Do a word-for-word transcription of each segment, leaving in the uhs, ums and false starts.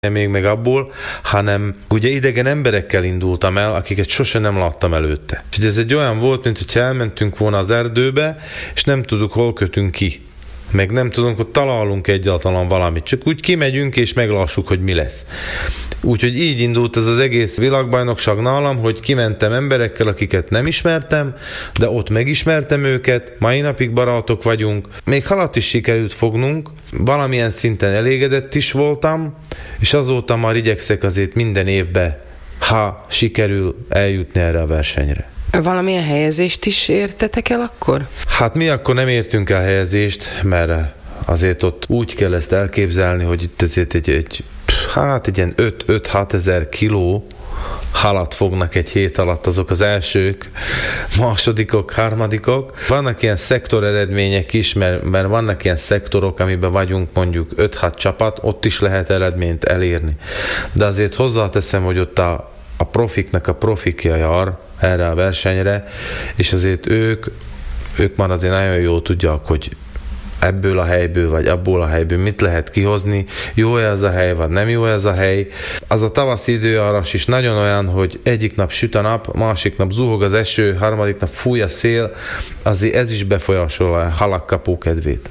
még meg abból, hanem ugye idegen emberekkel indultam el, akiket sose nem láttam előtte. Úgyhogy ez egy olyan volt, mint hogyha elmentünk volna az erdőbe, és nem tudjuk, hol kötünk ki. Meg nem tudunk, hogy találunk egyáltalán valamit. Csak úgy kimegyünk, és meglássuk, hogy mi lesz. Úgyhogy így indult ez az egész világbajnokság nálam, hogy kimentem emberekkel, akiket nem ismertem, de ott megismertem őket, mai napig barátok vagyunk. Még halat is sikerült fognunk, valamilyen szinten elégedett is voltam, és azóta már igyekszek azért minden évben, ha sikerül eljutni erre a versenyre. Valamilyen helyezést is értetek el akkor? Hát mi akkor nem értünk el helyezést, mert azért ott úgy kell ezt elképzelni, hogy itt ezért egy, egy hát egy ilyen öt-hat ezer kiló halat fognak egy hét alatt azok az elsők, másodikok, harmadikok. Vannak ilyen szektor eredmények is, mert, mert vannak ilyen szektorok, amiben vagyunk mondjuk öt-hat csapat, ott is lehet eredményt elérni. De azért hozzáteszem, hogy ott a, a profiknak a profikja jár erre a versenyre, és azért ők, ők már azért nagyon jól tudják, hogy ebből a helyből, vagy abból a helyből mit lehet kihozni, jó ez a hely, vagy nem jó ez a hely. Az a tavaszi időjárás is nagyon olyan, hogy egyik nap süt a nap, másik nap zuhog az eső, harmadik nap fúj a szél, azért ez is befolyásol a halak kapókedvét.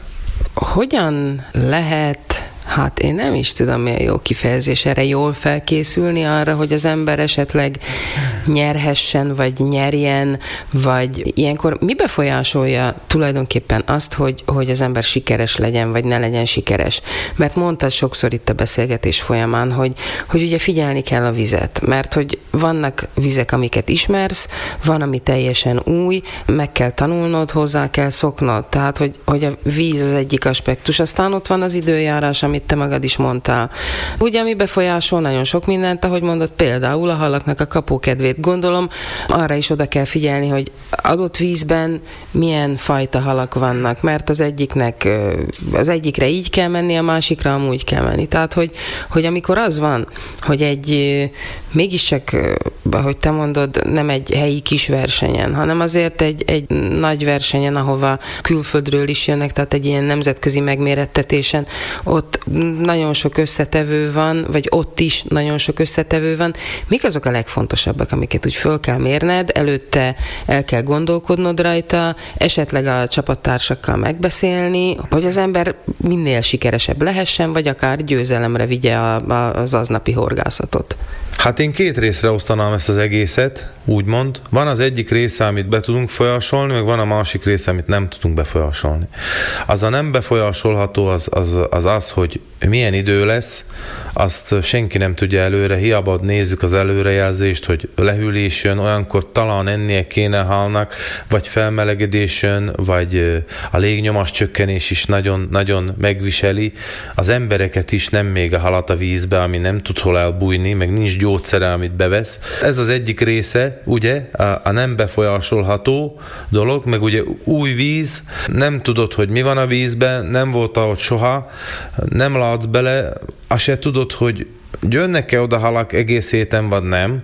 Hogyan lehet, hát én nem is tudom, milyen jó kifejezés erre, jól felkészülni arra, hogy az ember esetleg nyerhessen, vagy nyerjen, vagy ilyenkor mi befolyásolja tulajdonképpen azt, hogy, hogy az ember sikeres legyen, vagy ne legyen sikeres? Mert mondtad sokszor itt a beszélgetés folyamán, hogy, hogy ugye figyelni kell a vizet, mert hogy vannak vizek, amiket ismersz, van, ami teljesen új, meg kell tanulnod, hozzá kell szoknod, tehát hogy, hogy a víz az egyik aspektus, aztán ott van az időjárás, amit te magad is mondtál. Ugye, ami befolyásol nagyon sok mindent, ahogy mondod, például a halaknak a kapókedvét. Gondolom, arra is oda kell figyelni, hogy adott vízben milyen fajta halak vannak, mert az egyiknek, az egyikre így kell menni, a másikra amúgy kell menni. Tehát, hogy, hogy amikor az van, hogy egy mégiscsak, ahogy te mondod, nem egy helyi kis versenyen, hanem azért egy, egy nagy versenyen, ahova külföldről is jönnek, tehát egy ilyen nemzetközi megmérettetésen, ott nagyon sok összetevő van, vagy ott is nagyon sok összetevő van. Mik azok a legfontosabbak, amiket úgy föl kell mérned, előtte el kell gondolkodnod rajta, esetleg a csapattársakkal megbeszélni, hogy az ember minél sikeresebb lehessen, vagy akár győzelemre vigye a, a, az aznapi horgászatot? Hát én két részre osztanám ezt az egészet, úgymond. Van az egyik része, amit be tudunk folyásolni, meg van a másik része, amit nem tudunk befolyásolni. Az a nem befolyásolható az az, az, az hogy milyen idő lesz, azt senki nem tudja előre, hiába nézzük az előrejelzést, hogy lehűlés jön, olyankor talán ennie kéne halnak, vagy felmelegedés jön, vagy a légnyomás csökkenés is nagyon, nagyon megviseli. Az embereket is, nem még a halat a vízbe, ami nem tud hol elbújni, meg nincs gyógyszere, amit bevesz. Ez az egyik része, ugye, a, a nem befolyásolható dolog, meg ugye új víz, nem tudod, hogy mi van a vízben, nem voltál ott soha, nem látsz bele, azt se tudod, hogy jönnek-e oda halak egész héten, vagy nem.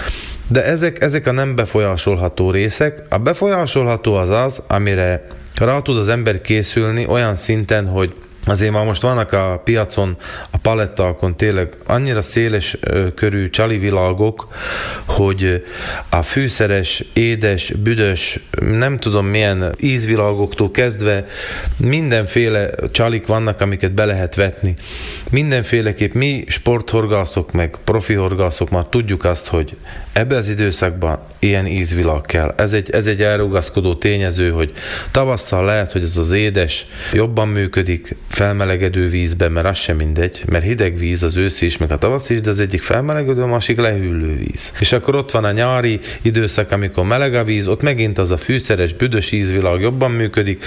De ezek, ezek a nem befolyásolható részek. A befolyásolható az az, amire rá tud az ember készülni olyan szinten, hogy azért már most vannak a piacon, a palettákon tényleg annyira széles körű csalivilágok, hogy a fűszeres, édes, büdös, nem tudom milyen ízvilágoktól kezdve mindenféle csalik vannak, amiket be lehet vetni. Mindenféleképp mi sporthorgászok, meg profi horgászok már tudjuk azt, hogy ebben az időszakban ilyen ízvilág kell. Ez egy, ez egy elrugaszkodó tényező, hogy tavasszal lehet, hogy ez az édes jobban működik felmelegedő vízben, mert az sem mindegy, mert hideg víz az őszi is, meg a tavasz is, de az egyik felmelegedő, a másik lehűlő víz. És akkor ott van a nyári időszak, amikor meleg a víz, ott megint az a fűszeres, büdös ízvilág jobban működik,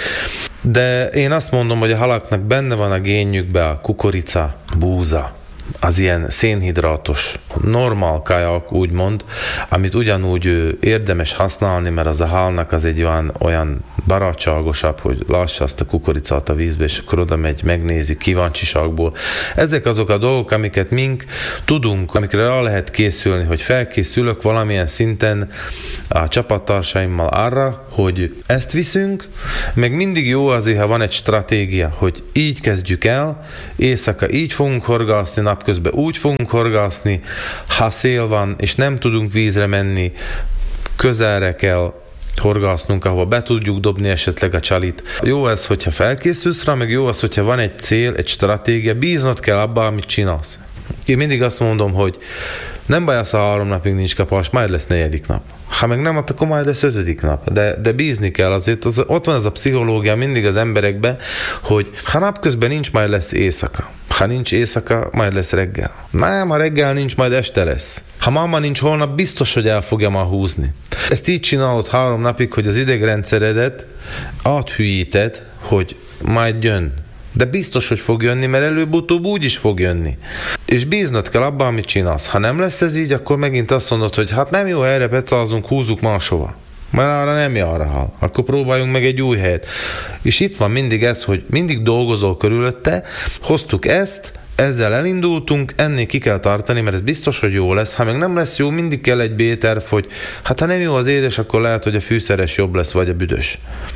de én azt mondom, hogy a halaknak benne van a génjükbe a kukorica, búza, az ilyen szénhidrátos, normál kajak, úgymond, amit ugyanúgy érdemes használni, mert az a halnak az egy olyan, olyan barátságosabb, hogy lássa azt a kukoricát a vízbe, és akkor oda megy, megnézi kíváncsiságból. Ezek azok a dolgok, amiket mink tudunk, amikre rá lehet készülni, hogy felkészülök valamilyen szinten a csapattársaimmal arra, hogy ezt viszünk, meg mindig jó azért, ha van egy stratégia, hogy így kezdjük el, éjszaka így fogunk horgászni, napközben úgy fogunk horgászni, ha szél van, és nem tudunk vízre menni, közelre kell horgásznunk, ahova be tudjuk dobni esetleg a csalit. Jó ez, hogyha felkészülsz rá, meg jó az, hogyha van egy cél, egy stratégia, bíznod kell abba, amit csinálsz. Én mindig azt mondom, hogy nem baj az, ha három napig nincs kapás, majd lesz negyedik nap. Ha meg nem, akkor majd lesz ötödik nap. De, de bízni kell azért, az, ott van ez a pszichológia mindig az emberekben, hogy ha napközben nincs, majd lesz éjszaka. Ha nincs éjszaka, majd lesz reggel. Nem, ha reggel nincs, majd este lesz. Ha ma nincs, holnap biztos, hogy el fogja ma húzni. Ezt így csinálod három napig, hogy az idegrendszeredet áthűíted, hogy majd jön. De biztos, hogy fog jönni, mert előbb-utóbb úgy is fog jönni. És bíznod kell abban, amit csinálsz. Ha nem lesz ez így, akkor megint azt mondod, hogy hát nem jó, erre pecázunk, húzzuk máshova. Mert arra nem jár hal. Akkor próbáljunk meg egy új helyet. És itt van mindig ez, hogy mindig dolgozol körülötte, hoztuk ezt, ezzel elindultunk, ennél ki kell tartani, mert ez biztos, hogy jó lesz. Ha meg nem lesz jó, mindig kell egy B-terv, hogy hát ha nem jó az édes, akkor lehet, hogy a fűszeres jobb lesz, vagy a büdös.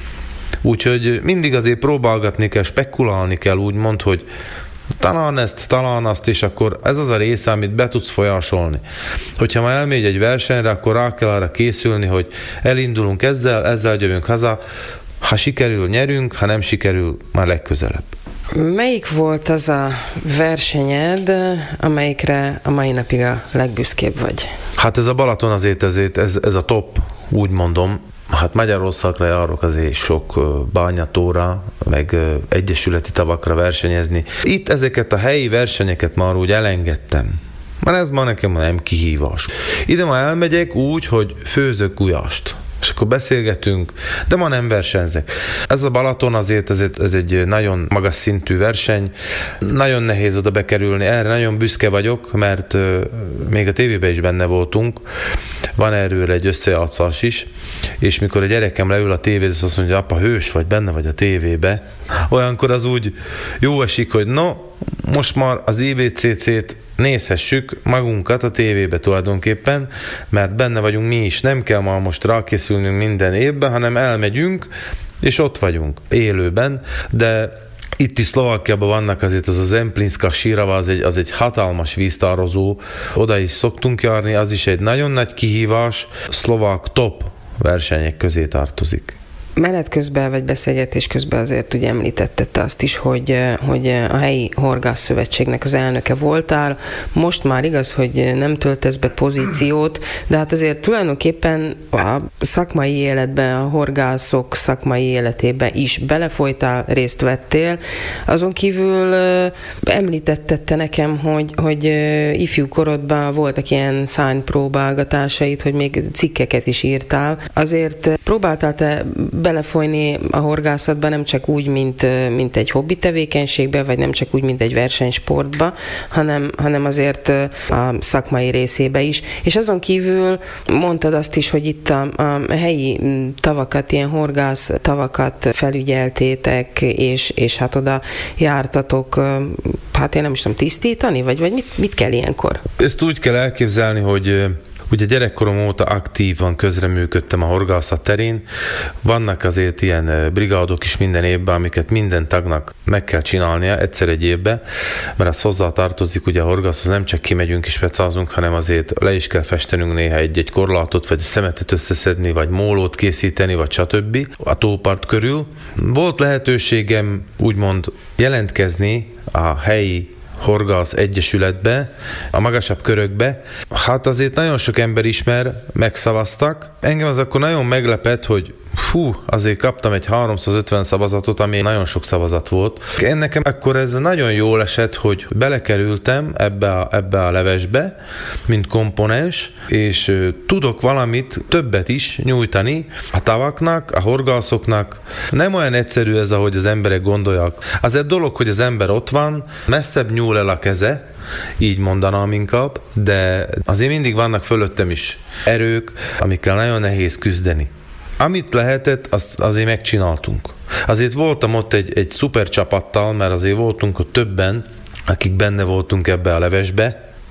Úgyhogy mindig azért próbálgatni kell, spekulálni kell, úgymond, hogy talán ezt, talán azt, és akkor ez az a része, amit be tudsz folyásolni. Hogyha már elmegy egy versenyre, akkor rá kell arra készülni, hogy elindulunk ezzel, ezzel jövünk haza, ha sikerül, nyerünk, ha nem sikerül, már legközelebb. Melyik volt az a versenyed, amelyikre a mai napig a legbüszkébb vagy? Hát ez a Balaton azért, ezért, ez, ez a top, úgy mondom. Hát Magyarországra járok azért sok bányatóra, meg egyesületi tavakra versenyezni. Itt ezeket a helyi versenyeket már úgy elengedtem. Mert ez ma nekem nem kihívás. Ide ma elmegyek úgy, hogy főzök gulyást. És akkor beszélgetünk, de ma nem versenyzek. Ez a Balaton azért, ez egy, ez egy nagyon magas szintű verseny, nagyon nehéz oda bekerülni, erre nagyon büszke vagyok, mert uh, még a tévében is benne voltunk, van erről egy összejátszás is, és mikor a gyerekem leül a tévéhez, azt mondja, apa, hős vagy, benne vagy a tévébe, olyankor az úgy jó esik, hogy no, most már az I B C C-t nézhessük magunkat a tévébe tulajdonképpen, mert benne vagyunk mi is. Nem kell ma most rákészülnünk minden évben, hanem elmegyünk, és ott vagyunk élőben, de itt is Szlovákiában vannak azért az a Zemplinska sírava, az egy, az egy hatalmas víztározó, oda is szoktunk járni, az is egy nagyon nagy kihívás, szlovák top versenyek közé tartozik. Menet közben, vagy beszélgetés közben azért ugye említetted azt is, hogy, hogy a helyi horgászszövetségnek az elnöke voltál. Most már igaz, hogy nem töltesz be pozíciót, de hát azért tulajdonképpen a szakmai életben, a horgászok szakmai életében is belefolytál, részt vettél. Azon kívül említetted te nekem, hogy, hogy ifjú korodban voltak ilyen szárnypróbálgatásait, hogy még cikkeket is írtál. Azért próbáltál te belefolyni a horgászatba nem csak úgy, mint, mint egy hobbi tevékenységbe, vagy nem csak úgy, mint egy versenysportba, hanem, hanem azért a szakmai részébe is. És azon kívül mondtad azt is, hogy itt a, a helyi tavakat, ilyen horgász tavakat felügyeltétek, és, és hát oda jártatok, hát én nem is tudom, tisztítani, vagy, vagy mit, mit kell ilyenkor? Ezt úgy kell elképzelni, hogy ugye gyerekkorom óta aktívan közreműködtem a horgászat terén. Vannak azért ilyen brigádok is minden évben, amiket minden tagnak meg kell csinálnia egyszer egy évben, mert az hozzá tartozik, ugye a horgászhoz nem csak kimegyünk és pecázunk, hanem azért le is kell festenünk néha egy-egy korlátot, vagy szemetet összeszedni, vagy mólót készíteni, vagy stb. A tópart körül. Volt lehetőségem úgymond jelentkezni a helyi horgász egyesületbe, a magasabb körökbe. Hát azért nagyon sok ember ismer, megszavaztak. Engem az akkor nagyon meglepett, hogy fú, azért kaptam egy háromszázötven szavazatot, ami nagyon sok szavazat volt. Én nekem akkor ez nagyon jól esett, hogy belekerültem ebbe a, ebbe a levesbe, mint komponens, és uh, tudok valamit, többet is nyújtani a tavaknak, a horgászoknak. Nem olyan egyszerű ez, ahogy az emberek gondolják. Az egy dolog, hogy az ember ott van, messzebb nyúl el a keze, így mondanám inkább, de azért mindig vannak fölöttem is erők, amikkel nagyon nehéz küzdeni. Amit lehetett, azt azért megcsináltunk. Azért voltam ott egy, egy szuper csapattal, mert azért voltunk ott többen, akik benne voltunk ebbe a levesbe.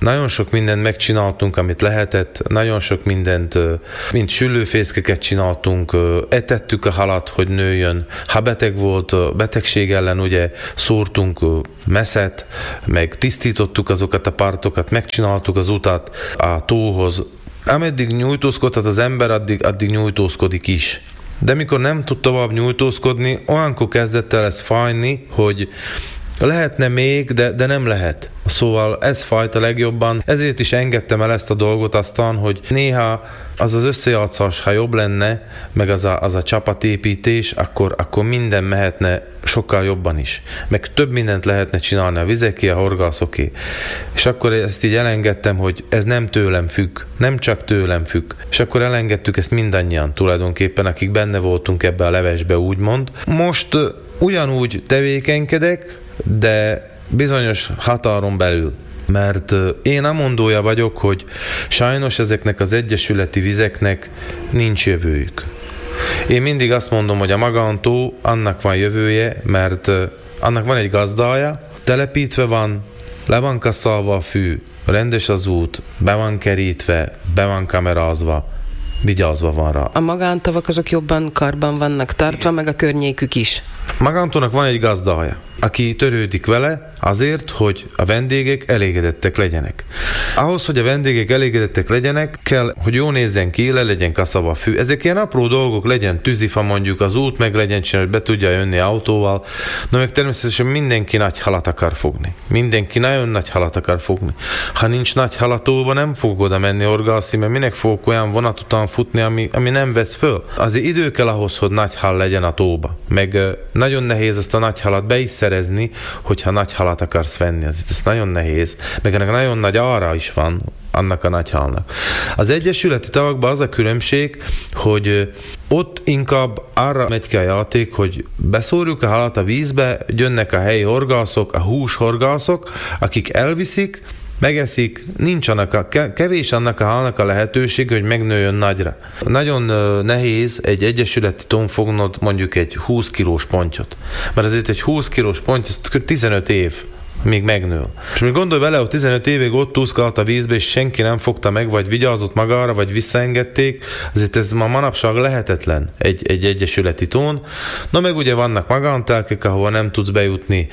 Nagyon sok mindent megcsináltunk, amit lehetett, nagyon sok mindent, mint süllőfészkeket csináltunk, etettük a halat, hogy nőjön. Ha beteg volt, betegség ellen ugye szórtunk meszet, meg tisztítottuk azokat a partokat, megcsináltuk az utat a tóhoz. Ameddig nyújtózkodhat az ember, addig, addig nyújtózkodik is. De mikor nem tud tovább nyújtózkodni, olyankor kezdett el ez fájni, hogy lehetne még, de, de nem lehet. Szóval ez fájt a legjobban, ezért is engedtem el ezt a dolgot aztán, hogy néha az az összejátszás, ha jobb lenne, meg az a, az a csapatépítés, akkor, akkor minden mehetne sokkal jobban is. Meg több mindent lehetne csinálni a vizeké, a horgászoké. És akkor ezt így elengedtem, hogy ez nem tőlem függ, nem csak tőlem függ. És akkor elengedtük ezt mindannyian tulajdonképpen, akik benne voltunk ebbe a levesbe, úgymond. Most ugyanúgy tevékenykedek, de bizonyos határon belül. Mert én amondója vagyok, hogy sajnos ezeknek az egyesületi vizeknek nincs jövőjük. Én mindig azt mondom, hogy a magántó, annak van jövője, mert annak van egy gazdája, telepítve van, le van kaszálva a fű, rendes az út, be van kerítve, be van kamerázva, vigyázva van rá. A magántavak azok jobban karban vannak tartva, igen, meg a környékük is. Magántónak van egy gazdája, aki törődik vele azért, hogy a vendégek elégedettek legyenek. Ahhoz, hogy a vendégek elégedettek legyenek, kell, hogy jól nézzen ki, le legyen kaszava a fű. Ezek ilyen apró dolgok, legyen tűzifa mondjuk az út, meg legyen csinálni, hogy be tudja jönni autóval. No, meg természetesen mindenki nagy halat akar fogni. Mindenki nagyon nagy halat akar fogni. Ha nincs nagy halatóba, nem fog oda menni horgászni, mert minek fogok olyan vonat után futni, ami, ami nem vesz föl. Azért idő kell ahhoz, hogy nagy hal legyen a tóba. Meg nagyon nehéz ezt a nagy halat be is szerezni, hogyha nagy halat akarsz venni. Ez, ez nagyon nehéz. Meg ennek nagyon nagy ára is van annak a nagy halnak. Az egyesületi tavakban az a különbség, hogy ott inkább arra megy ki a játék, hogy beszórjuk a halat a vízbe, jönnek a helyi horgászok, a húshorgászok, akik elviszik, megeszik, nincs annak a, kevés annak a halnak a lehetőség, hogy megnőjön nagyra. Nagyon nehéz egy egyesületi tón fognod mondjuk egy húsz kilós pontyot. Mert azért egy húsz kilós ponty, ez tizenöt év, még megnő. És most gondolj vele, hogy tizenöt évig ott úszkalt a vízbe, és senki nem fogta meg, vagy vigyázott magára, vagy visszaengedték, azért ez ma manapság lehetetlen egy, egy egyesületi tón. Na meg ugye vannak magántelkek, ahol nem tudsz bejutni,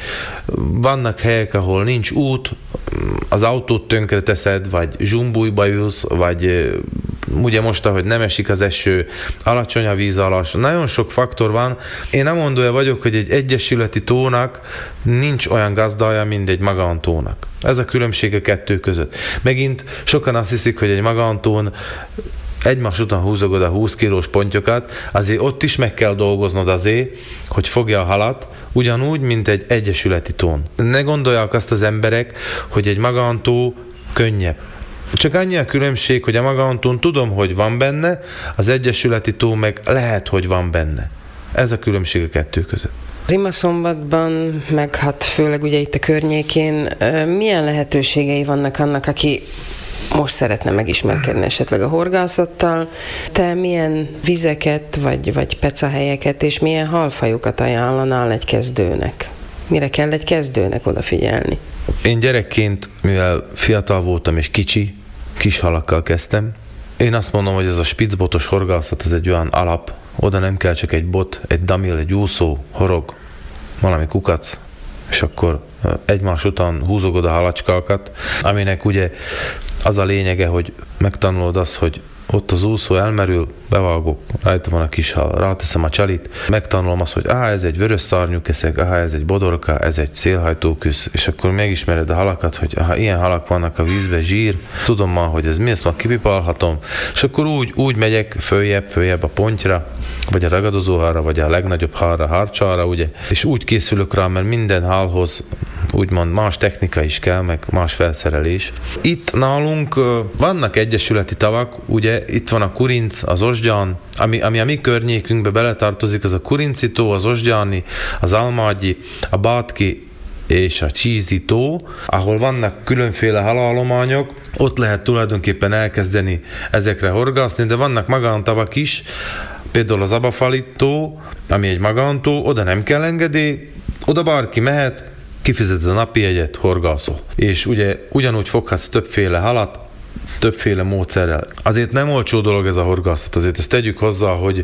vannak helyek, ahol nincs út, az autót tönkre teszed, vagy zsumbújba ülsz, vagy ugye most, ahogy nem esik az eső, alacsony a vízalás, nagyon sok faktor van. Én nem mondója vagyok, hogy egy egyesületi tónak nincs olyan gazdája, mint egy magántónak. Ez a különbség a kettő között. Megint sokan azt hiszik, hogy egy magántón egymás után húzogod a húsz kilós pontyokat, azért ott is meg kell dolgoznod azért, hogy fogja a halat, ugyanúgy, mint egy egyesületi tón. Ne gondolják azt az emberek, hogy egy magántó könnyebb. Csak annyi a különbség, hogy a magántón tudom, hogy van benne, az egyesületi tó meg lehet, hogy van benne. Ez a különbség a kettő között. Rimaszombatban, meg hát főleg ugye itt a környékén, milyen lehetőségei vannak annak, aki most szeretne megismerkedni esetleg a horgászattal? Te milyen vizeket, vagy, vagy pecahelyeket, és milyen halfajokat ajánlanál egy kezdőnek? Mire kell egy kezdőnek odafigyelni? Én gyerekként, mivel fiatal voltam és kicsi, kis halakkal kezdtem, én azt mondom, hogy ez a spicbotos horgászat, ez egy olyan alap, oda nem kell csak egy bot, egy damil, egy úszó, horog, valami kukac, és akkor egymás után húzogod a halacskákat, aminek ugye az a lényege, hogy megtanulod azt, hogy ott az úszó elmerül, bevágok, rajta van a kis hal, ráteszem a csalit, megtanulom azt, hogy aha, ez egy vörös szárnyú keszeg, aha, ez egy bodorka, ez egy szélhajtóküsz, és akkor megismered a halakat, hogy aha, ilyen halak vannak a vízbe, zsír, tudom már, hogy ez mi, ezt már kipipálhatom, és akkor úgy, úgy megyek följebb, följebb a pontyra, vagy a ragadozó halra, vagy a legnagyobb halra, harcsára, ugye, és úgy készülök rá, mert minden halhoz úgymond más technika is kell, meg más felszerelés. Itt nálunk vannak egyesületi tavak, ugye itt van a Kurinc, az Osgyán, ami, ami a mi környékünkbe beletartozik, az a Kurinci tó, az Osgyáni, az Almágyi, a Bátki és a Csízi tó, ahol vannak különféle halállományok, ott lehet tulajdonképpen elkezdeni ezekre horgászni, de vannak magántavak is, például az Abafali tó, ami egy magántó, oda nem kell engedély, oda bárki mehet, kifizeted a napi jegyet, horgászol. És ugye ugyanúgy foghatsz többféle halat, többféle módszerrel. Azért nem olcsó dolog ez a horgászat, azért ezt tegyük hozzá, hogy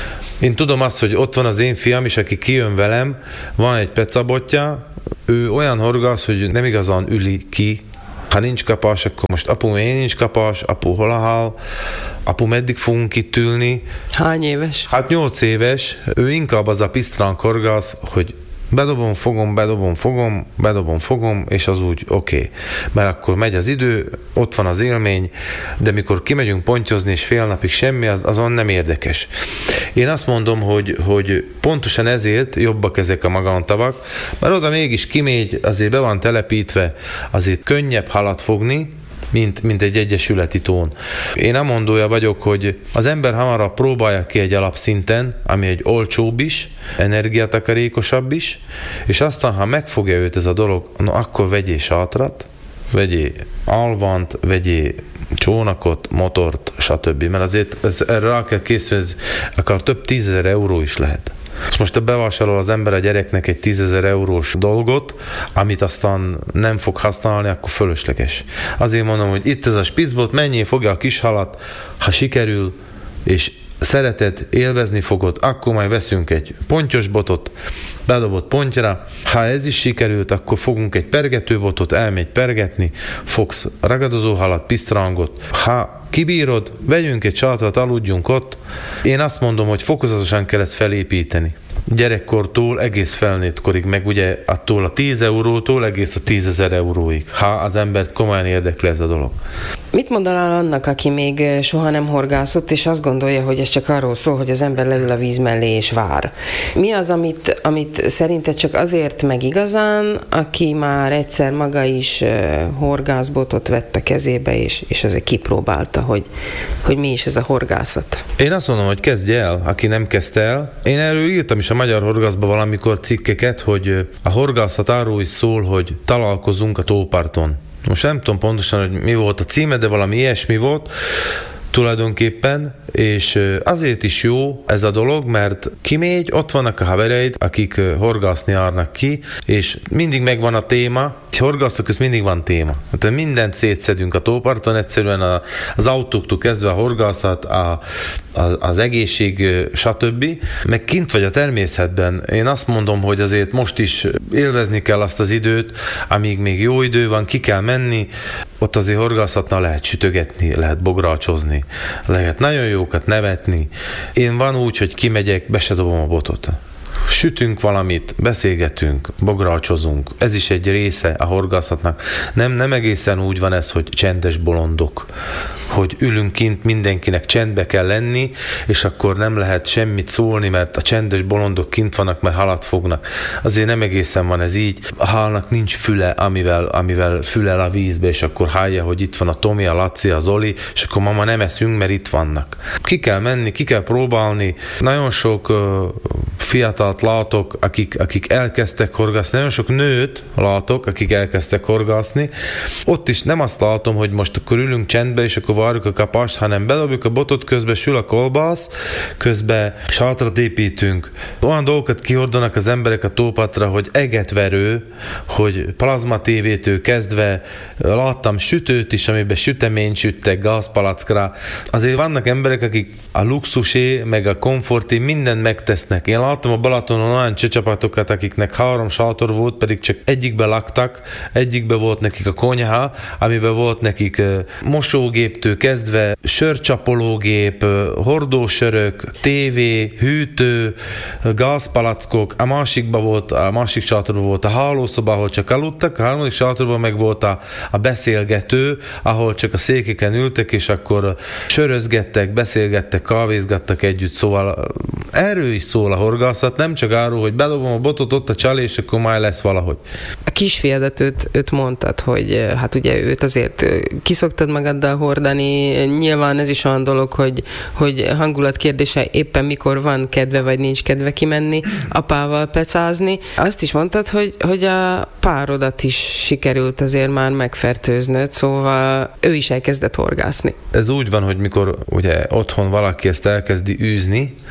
én tudom azt, hogy ott van az én fiam is, aki kijön velem, van egy pecabotja, ő olyan horgász, hogy nem igazán üli ki. Ha nincs kapás, akkor most apu, én nincs kapás, apu hol a hal, apu meddig fogunk itt ülni. Hány éves? Hát nyolc éves, ő inkább az a pisztránk horgász, hogy bedobom, fogom, bedobom, fogom, bedobom, fogom, és az úgy oké. Okay. Mert akkor megy az idő, ott van az élmény, de mikor kimegyünk pontyozni, és fél napig semmi, az, azon nem érdekes. Én azt mondom, hogy, hogy pontosan ezért jobbak ezek a magántavak, mert oda mégis kimegy, azért be van telepítve, azért könnyebb halat fogni, mint, mint egy egyesületi tón. Én nem mondója vagyok, hogy az ember hamarabb próbálja ki egy alapszinten, ami egy olcsóbb is, energiatakarékosabb is, és aztán, ha megfogja őt ez a dolog, no, akkor vegyél sátrat, vegyél alvant, vegyél csónakot, motort, stb. Mert azért ez, erre rá kell készülni, ez akár több tízezer euró is lehet. Most te bevásárol az ember a gyereknek egy tízezer eurós dolgot, amit aztán nem fog használni, akkor fölösleges. Azért mondom, hogy itt ez a spicbot, mennyi fogja a kis halat, ha sikerül, és szereted, élvezni fogod, akkor majd veszünk egy pontyos botot, bedobott pontjára. Ha ez is sikerült, akkor fogunk egy pergetőbotot, elmegy pergetni, fogsz ragadozó halat, pisztrángot. Ha kibírod, vegyünk egy sátrat, aludjunk ott. Én azt mondom, hogy fokozatosan kell ezt felépíteni. Gyerekkortól egész felnőtt korig, meg ugye attól a tíz eurótól egész a tízezer euróig, ha az embert komolyan érdekli ez a dolog. Mit mondanál annak, aki még soha nem horgászott, és azt gondolja, hogy ez csak arról szól, hogy az ember leül a víz mellé és vár? Mi az, amit, amit szerinted csak azért meg igazán, aki már egyszer maga is horgászbotot vett a kezébe, és, és azért kipróbálta, hogy, hogy mi is ez a horgászat? Én azt mondom, hogy kezdje el, aki nem kezdte el. Én erről írtam is a Magyar Horgászban valamikor cikkeket, hogy a horgászat arról is szól, hogy találkozunk a tóparton. Most nem tudom pontosan, hogy mi volt a címe, de valami ilyesmi volt tulajdonképpen, és azért is jó ez a dolog, mert kimégy, ott vannak a havereid, akik horgászni járnak ki, és mindig megvan a téma, horgászok, ez mindig van téma. Tehát mindent szétszedünk a tóparton, egyszerűen a, az autóktól kezdve a horgászat, a, a, az egészség, stb. Meg kint vagy a természetben. Én azt mondom, hogy azért most is élvezni kell azt az időt, amíg még jó idő van, ki kell menni, ott azért horgászatnál lehet sütögetni, lehet bográcsozni, lehet nagyon jókat nevetni. Én van úgy, hogy kimegyek, be se dobom a botot. Sütünk valamit, beszélgetünk, bográcsozunk. Ez is egy része a horgászatnak. Nem, nem egészen úgy van ez, hogy csendes bolondok, hogy ülünk kint, mindenkinek csendbe kell lenni, és akkor nem lehet semmit szólni, mert a csendes bolondok kint vannak, mert halat fognak. Azért nem egészen van ez így. A halnak nincs füle, amivel, amivel fülel a vízbe, és akkor hallja, hogy itt van a Tomi, a Laci, a Zoli, és akkor mama nem eszünk, mert itt vannak. Ki kell menni, ki kell próbálni. Nagyon sok uh, fiatalt látok, akik, akik elkezdtek horgászni, nagyon sok nőt látok, akik elkezdtek horgászni. Ott is nem azt látom, hogy most akkor ülünk csendbe, és akkor várjuk a kapást, hanem bedobjuk a botot, közben sül a kolbász, közben sátrat építünk. Olyan dolgokat kihordanak az emberek a tópatra, hogy egetverő, hogy plazma tévétől kezdve láttam sütőt is, amiben süteményt süttek gázpalackra. Azért vannak emberek, akik a luxusé, meg a komforté mindent megtesznek. Én láttam a Balatonon olyan csecsapatokat, akiknek három sátor volt, pedig csak egyikbe laktak, egyikbe volt nekik a konyha, amiben volt nekik mosógéptől kezdve, sörcsapológép, hordósörök, tévé, hűtő, gázpalackok, a másikban volt, a másik sátorban volt a hálószoba, ahol csak aludtak, a harmadik sátorban meg volt a, a beszélgető, ahol csak a székeken ültek, és akkor sörözgettek, beszélgettek, kávézgattak együtt, szóval erről is szól a horgászat, nem csak arról, hogy bedobom a botot ott a csali, és akkor már lesz valahogy. A kisfiadat őt, őt mondtad, hogy hát ugye őt azért kiszoktad magaddal hordani, nyilván ez is olyan dolog, hogy, hogy hangulat kérdése éppen mikor van kedve, vagy nincs kedve kimenni, apával pecázni. Azt is mondtad, hogy, hogy a párodat is sikerült azért már megfertőznöd, szóval ő is elkezdett horgászni. Ez úgy van, hogy mikor ugye otthon valaki ezt elkezdi űzni, akkor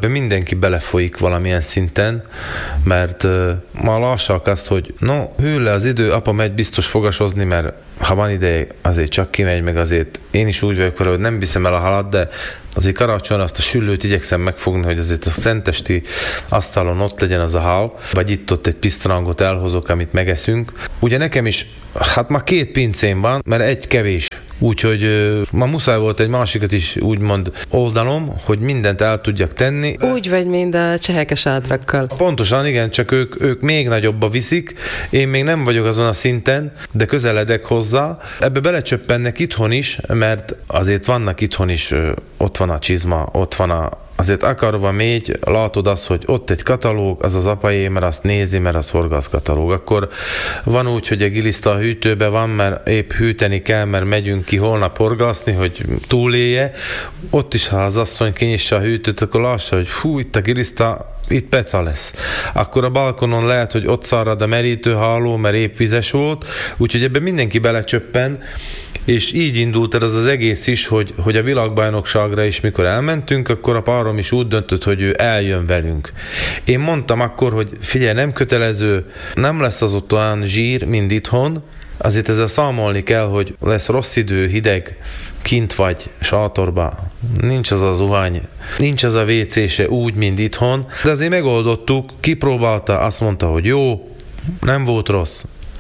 ebben mindenki belefolyik valamilyen szinten, mert uh, ma lassak azt, hogy no, hűl le az idő, apa megy biztos fogasozni, mert ha van ideje, azért csak kimegy, meg azért én is úgy vagyok vele, hogy nem viszem el a halat, de azért karácsonyra azt a süllőt igyekszem megfogni, hogy azért a szentesti asztalon ott legyen az a hal, vagy itt-ott egy pisztarangot elhozok, amit megeszünk. Ugye nekem is, hát már két pincém van, mert egy kevés. Úgyhogy uh, ma muszáj volt egy másikat is úgymond oldalom, hogy mindent el tudjak tenni. Úgy vagy, mint a csehekes sátrakkal. Pontosan, igen, csak ők, ők még nagyobba viszik, én még nem vagyok azon a szinten, de közeledek hozzá. Ebbe belecsöppennek itthon is, mert azért vannak itthon is, uh, ott van a csizma, ott van a azért akarva mégy, látod azt, hogy ott egy katalóg, az az apajé, mert azt nézi, mert az horgászkatalóg. Akkor van úgy, hogy a giliszta a hűtőben van, mert épp hűteni kell, mert megyünk ki holnap horgászni, hogy túlélje. Ott is, ha az asszony kinyissa a hűtőt, akkor lássa, hogy hú, itt a giliszta, itt peca lesz. Akkor a balkonon lehet, hogy ott szarrad a merítőháló, mert épp vizes volt, úgyhogy ebben mindenki belecsöppen, és így indult el az az egész is, hogy, hogy a világbajnokságra is, mikor elmentünk, akkor a párom is úgy döntött, hogy ő eljön velünk. Én mondtam akkor, hogy figyelj, nem kötelező, nem lesz az ott olyan zsír, mint itthon, azért ezzel számolni kell, hogy lesz rossz idő, hideg, kint vagy, sátorba, nincs az a zuhany, nincs az a vécése úgy, mint itthon, de azért megoldottuk, kipróbálta, azt mondta, hogy jó, nem volt rossz.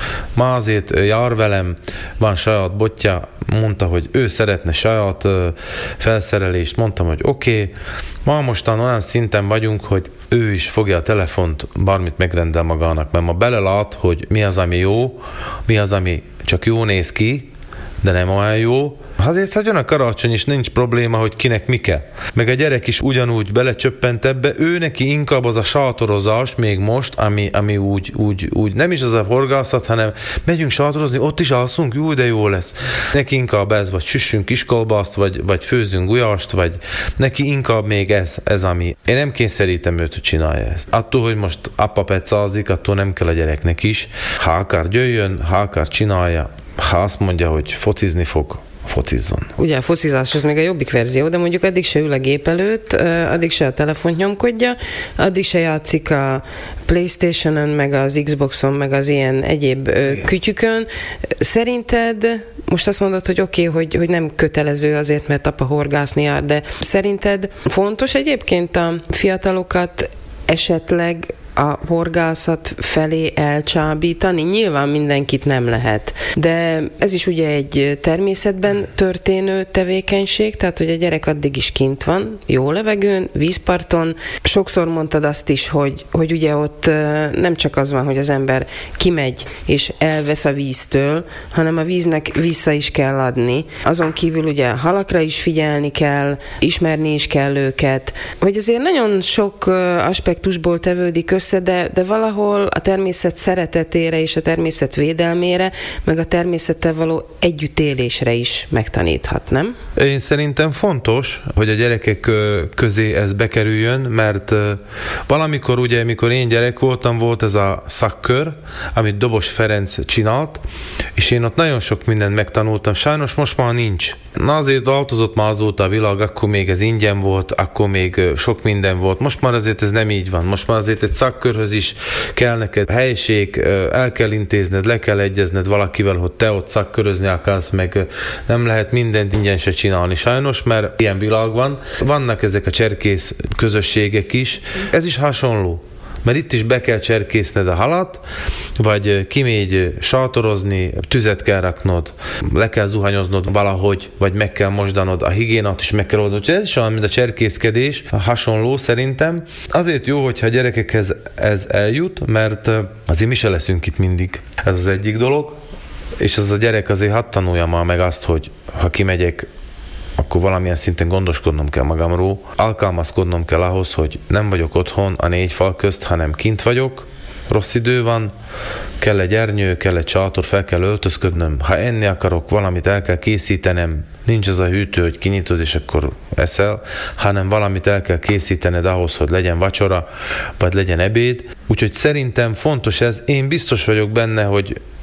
Ma azért jár velem, van saját botja, mondta, hogy ő szeretne saját felszerelést, mondtam, hogy oké, okay. Ma mostan olyan szinten vagyunk, hogy ő is fogja a telefont, bármit megrendel magának, mert ma belelát, hogy mi az, ami jó, mi az, ami csak jó néz ki, de nem olyan jó. Azért, hogy jön a karácsony is, nincs probléma, hogy kinek mi kell. Meg a gyerek is ugyanúgy belecsöppent ebbe, ő neki inkább az a sátorozás még most, ami, ami úgy, úgy, úgy, nem is az a horgászat, hanem megyünk sátorozni, ott is alszunk, jó, de jó lesz. Neki inkább ez, vagy süssünk kiskolbászt, vagy, vagy főzünk gulyást, vagy neki inkább még ez, ez ami. Én nem kényszerítem őt, hogy csinálja ezt. Attól, hogy most apa pecázik, attól nem kell a gyereknek is. Ha akar jöjjön, ha akar csinálja, ha azt mondja, hogy focizni fog, focizzon. Ugye a focizás az még a jobbik verzió, de mondjuk addig se ül a gép előtt, addig se a telefont nyomkodja, addig se játszik a PlayStation-on, meg az Xboxon, meg az ilyen egyéb Igen. kütyükön. Szerinted, most azt mondod, hogy oké, okay, hogy, hogy nem kötelező azért, mert apa horgászni jár, de szerinted fontos egyébként a fiatalokat esetleg a horgászat felé elcsábítani? Nyilván mindenkit nem lehet, de ez is ugye egy természetben történő tevékenység, tehát hogy a gyerek addig is kint van, jó levegőn, vízparton. Sokszor mondtad azt is, hogy, hogy ugye ott nem csak az van, hogy az ember kimegy és elvesz a víztől, hanem a víznek vissza is kell adni. Azon kívül ugye halakra is figyelni kell, ismerni is kell őket, hogy azért nagyon sok aspektusból tevődik össze, De, de valahol a természet szeretetére és a természet védelmére, meg a természettel való együttélésre is megtaníthat, nem? Én szerintem fontos, hogy a gyerekek közé ez bekerüljön, mert valamikor ugye, mikor én gyerek voltam, volt ez a szakkör, amit Dobos Ferenc csinált, és én ott nagyon sok mindent megtanultam. Sajnos most már nincs. Na azért változott már azóta a világ, akkor még ez ingyen volt, akkor még sok minden volt. Most már azért ez nem így van. Most már azért egy szakkörhöz is kell neked helység, el kell intézned, le kell egyezned valakivel, hogy te ott szakkörözni akarsz, meg nem lehet mindent ingyen se csinálni sajnos, mert ilyen világ van. Vannak ezek a cserkész közösségek is. Ez is hasonló. Mert itt is be kell cserkészned a halat, vagy kimégy sátorozni, tüzet kell raknod, le kell zuhanyoznod valahogy, vagy meg kell mosdanod, a higiénát is meg kell oldani. Ez is olyan, mint a cserkészkedés, hasonló szerintem. Azért jó, hogyha a gyerekekhez ez eljut, mert azért mi se leszünk itt mindig. Ez az egyik dolog. És az a gyerek azért hadd tanulja már meg azt, hogy ha kimegyek, akkor valamilyen szinten gondoskodnom kell magamról, alkalmazkodnom kell ahhoz, hogy nem vagyok otthon a négy fal közt, hanem kint vagyok, rossz idő van, kell egy ernyő, kell egy sátor, fel kell öltözködnöm, ha enni akarok, valamit el kell készítenem, nincs az a hűtő, hogy kinyitod és akkor eszel, hanem valamit el kell készítened ahhoz, hogy legyen vacsora, vagy legyen ebéd. Úgyhogy szerintem fontos ez, én biztos vagyok benne, hogy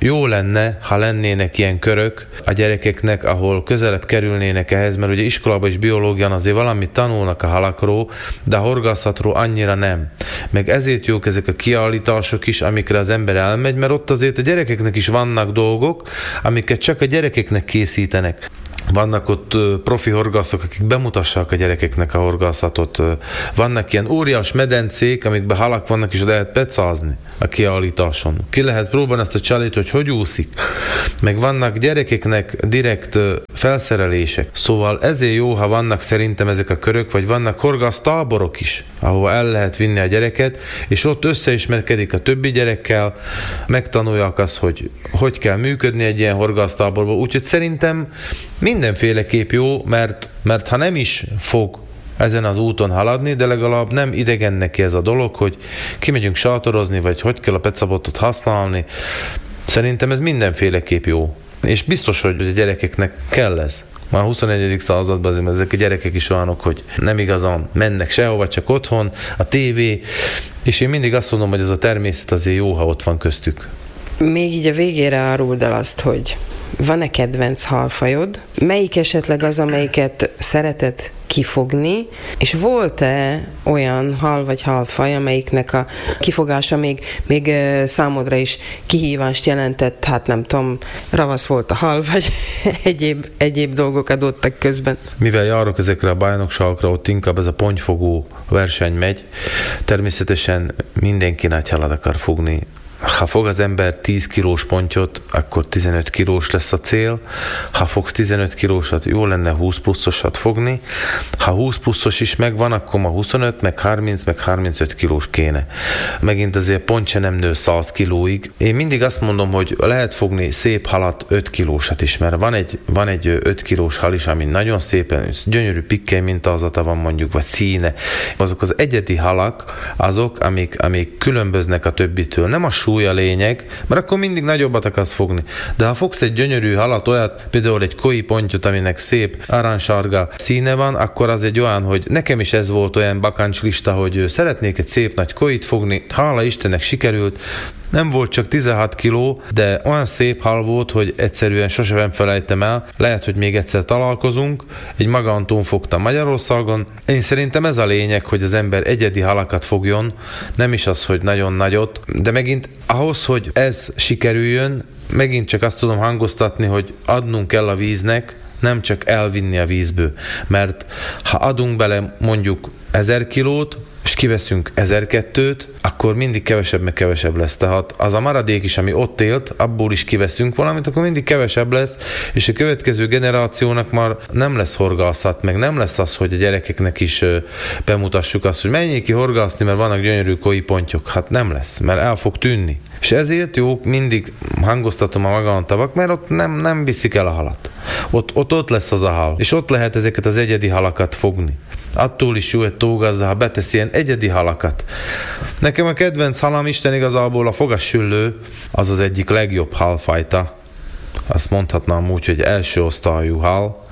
jó lenne, ha lennének ilyen körök a gyerekeknek, ahol közelebb kerülnének ehhez, mert ugye iskolában és biológián azért valamit tanulnak a halakról, de a horgászatról annyira nem. Meg ezért jók ezek a kiállítások is, amikre az ember elmegy, mert ott azért a gyerekeknek is vannak dolgok, amiket csak a gyerekeknek készítenek. Vannak ott profi horgászok, akik bemutassák a gyerekeknek a horgászatot. Vannak ilyen óriás medencék, amikben halak vannak, és oda lehet pecázni a kiállításon. Ki lehet próbálni ezt a csalét, hogy hogy úszik. Meg vannak gyerekeknek direkt felszerelések. Szóval ezért jó, ha vannak szerintem ezek a körök, vagy vannak horgásztáborok is, ahova el lehet vinni a gyereket, és ott összeismerkedik a többi gyerekkel, megtanulják azt, hogy hogy kell működni egy ilyen horgásztáborban. Úgyhogy szerintem mindenféleképp jó, mert, mert ha nem is fog ezen az úton haladni, de legalább nem idegen neki ez a dolog, hogy kimegyünk sátorozni, vagy hogy kell a pecabotot használni. Szerintem ez mindenféleképp jó. És biztos, hogy a gyerekeknek kell ez. Már a huszonegyedik században azért, ezek a gyerekek is olyanok, hogy nem igazán mennek sehova, csak otthon, a tévé, és én mindig azt mondom, hogy ez a természet azért jó, ha ott van köztük. Még így a végére áruld el azt, hogy van-e kedvenc halfajod? Melyik esetleg az, amelyiket szereted kifogni, és volt-e olyan hal vagy halfaj, amelyiknek a kifogása még, még számodra is kihívást jelentett, hát nem tudom, ravasz volt a hal, vagy egyéb, egyéb dolgok adottak közben? Mivel járok ezekre a bajnokságokra, ott inkább ez a pontyfogó verseny megy, természetesen mindenki nagy halat akar fogni. Ha fog az ember tíz kilós pontyot, akkor tizenöt kilós lesz a cél. Ha fogsz tizenöt kilósat, jó lenne húsz pluszosat fogni. Ha húsz pluszos is megvan, akkor ma huszonöt, meg harminc, meg harmincöt kilós kéne. Megint azért pont se nem nő száz kilóig. Én mindig azt mondom, hogy lehet fogni szép halat öt kilósat is, mert van egy, van egy öt kilós hal is, ami nagyon szépen, gyönyörű pikkely mintázata van mondjuk, vagy színe. Azok az egyedi halak, azok, amik, amik különböznek a többitől. Nem a súly a lényeg, mert akkor mindig nagyobbat akarsz fogni. De ha fogsz egy gyönyörű halat, olyat, például egy koi pontyot, aminek szép aranysárga színe van, akkor az egy olyan, hogy nekem is ez volt olyan bakancslista, hogy szeretnék egy szép nagy koit fogni, hála Istennek sikerült, nem volt csak tizenhat kiló, de olyan szép hal volt, hogy egyszerűen sosem felejtem el. Lehet, hogy még egyszer találkozunk. Egy magantón fogtam Magyarországon. Én szerintem ez a lényeg, hogy az ember egyedi halakat fogjon, nem is az, hogy nagyon nagyot, de megint ahhoz, hogy ez sikerüljön, megint csak azt tudom hangoztatni, hogy adnunk kell a víznek, nem csak elvinni a vízből. Mert ha adunk bele mondjuk ezer kilót, és kiveszünk ezerkettőt, akkor mindig kevesebb meg kevesebb lesz. Tehát az a maradék is, ami ott élt, abból is kiveszünk valamit, akkor mindig kevesebb lesz, és a következő generációnak már nem lesz horgászat, meg nem lesz az, hogy a gyerekeknek is bemutassuk azt, hogy menjék ki horgászni, mert vannak gyönyörű koi pontyok. Hát nem lesz, mert el fog tűnni. És ezért jó, mindig hangoztatom a magántavak, mert ott nem, nem viszik el a halat. Ott, ott, ott lesz az a hal, és ott lehet ezeket az egyedi halakat fogni. Attól is jó egy tógazda, ha betesz ilyen egyedi halakat. Nekem a kedvenc halam Isten igazából a fogassüllő, az az egyik legjobb halfajta. Azt mondhatnám úgy, hogy első osztályú hal.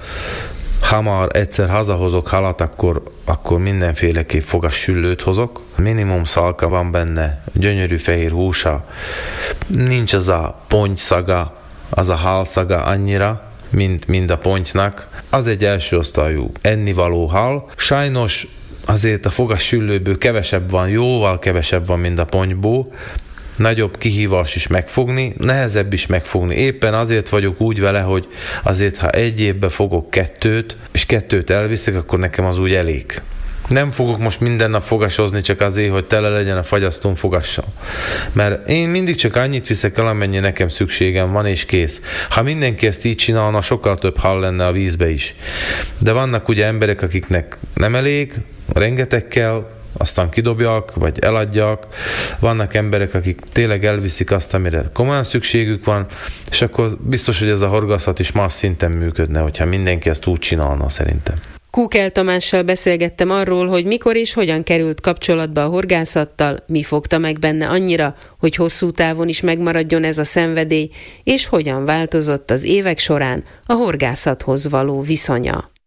Ha már egyszer hazahozok halat, akkor, akkor mindenféleképp fogassüllőt hozok. Minimum szalka van benne, gyönyörű fehér húsa. Nincs az a pontyszaga, az a halszaga annyira, mint, mint a pontynak. Az egy első osztályú ennivaló hal. Sajnos azért a fogassüllőből kevesebb van, jóval kevesebb van, mint a pontyból. Nagyobb kihívás is megfogni, nehezebb is megfogni. Éppen azért vagyok úgy vele, hogy azért, ha egy évbe fogok kettőt, és kettőt elviszek, akkor nekem az úgy elég. Nem fogok most minden nap fogasozni csak azért, hogy tele legyen a fagyasztón fogassal. Mert én mindig csak annyit viszek el, amennyi nekem szükségem van, és kész. Ha mindenki ezt így csinálna, sokkal több hal lenne a vízbe is. De vannak ugye emberek, akiknek nem elég, rengeteg kell, aztán kidobják, vagy eladják. Vannak emberek, akik tényleg elviszik azt, amire komolyan szükségük van, és akkor biztos, hogy ez a horgászat is más szinten működne, hogyha mindenki ezt úgy csinálna, szerintem. Kúkel Tamással beszélgettem arról, hogy mikor és hogyan került kapcsolatba a horgászattal, mi fogta meg benne annyira, hogy hosszú távon is megmaradjon ez a szenvedély, és hogyan változott az évek során a horgászathoz való viszonya.